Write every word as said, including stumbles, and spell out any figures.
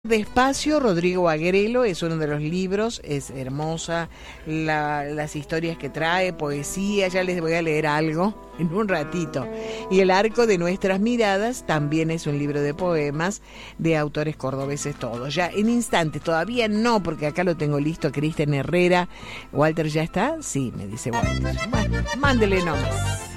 Despacio, Rodrigo Agrelo es uno de los libros, es hermosa la, las historias que trae, poesía, ya les voy a leer algo en un ratito. Y El arco de nuestras miradas también es un libro de poemas de autores cordobeses todos. Ya en instantes, todavía no, porque acá lo tengo listo, Cristian Herrera. ¿Walter ya está? Sí, me dice Walter. Bueno, mándele nomás.